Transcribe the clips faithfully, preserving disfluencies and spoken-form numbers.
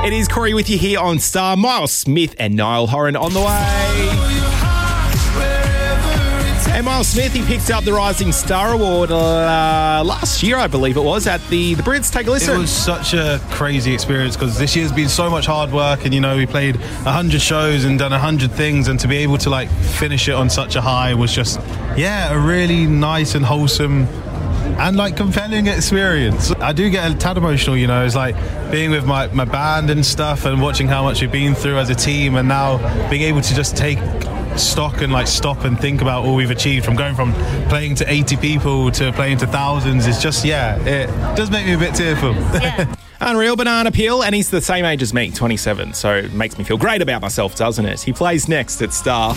It is Corey with you here on Star. Miles Smith and Niall Horan on the way. And Miles Smith, he picked up the Rising Star Award uh, last year, I believe it was, at the, the Brits. Take a listen. It was such a crazy experience because this year's been so much hard work, and, you know, we played one hundred shows and done one hundred things, and to be able to, like, finish it on such a high was just, yeah, a really nice and wholesome and, like, compelling experience. I do get a tad emotional, you know. It's like being with my, my band and stuff and watching how much we've been through as a team, and now being able to just take stock and like stop and think about all we've achieved, from going from playing to eighty people to playing to thousands. It's just, yeah, it does make me a bit tearful. Yeah. Unreal. Banana Peel, and he's the same age as me, twenty-seven, so it makes me feel great about myself, doesn't it? He plays next at Star.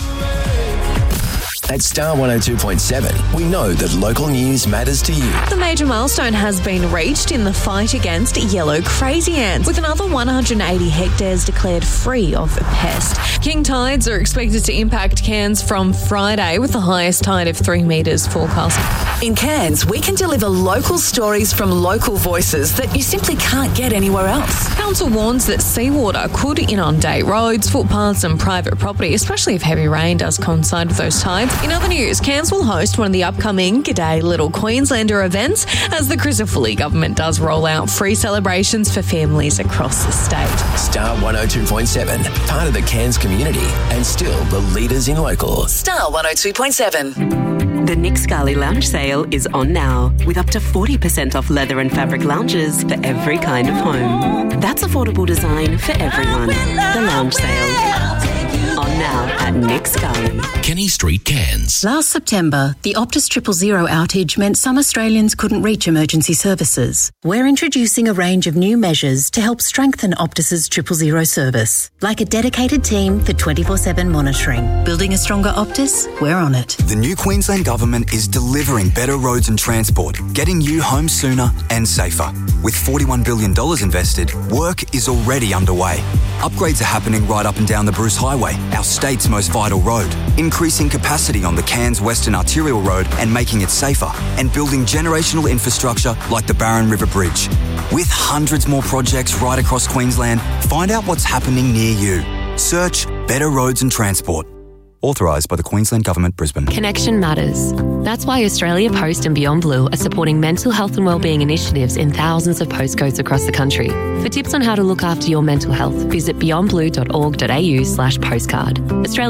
At Star one oh two point seven, we know that local news matters to you. The major milestone has been reached in the fight against yellow crazy ants, with another one hundred eighty hectares declared free of the pest. King tides are expected to impact Cairns from Friday, with the highest tide of three metres forecast. In Cairns, we can deliver local stories from local voices that you simply can't get anywhere else. Council warns that seawater could inundate roads, footpaths and private property, especially if heavy rain does coincide with those tides. In other news, Cairns will host one of the upcoming G'day Little Queenslander events as the Crisafulli government does roll out free celebrations for families across the state. Star one oh two point seven, part of the Cairns community and still the leaders in local. Star one oh two point seven. The Nick Scali Lounge Sale is on now, with up to forty percent off leather and fabric lounges for every kind of home. That's affordable design for everyone. The Lounge Sale. On now at Nick Scali. Kenny Street, Cairns. Last September, the Optus Triple Zero outage meant some Australians couldn't reach emergency services. We're introducing a range of new measures to help strengthen Optus's Triple Zero service, like a dedicated team for twenty-four seven monitoring. Building a stronger Optus? We're on it. The new Queensland Government is delivering better roads and transport, getting you home sooner and safer. With forty-one billion dollars invested, work is already underway. Upgrades are happening right up and down the Bruce Highway, our state's most vital road, increasing capacity on the Cairns Western Arterial Road and making it safer, and building generational infrastructure like the Barron River Bridge. With hundreds more projects right across Queensland, find out what's happening near you. Search Better Roads and Transport. Authorised by the Queensland Government, Brisbane. Connection matters. That's why Australia Post and Beyond Blue are supporting mental health and wellbeing initiatives in thousands of postcodes across the country. For tips on how to look after your mental health, visit beyond blue dot org dot a u slash postcard. Australia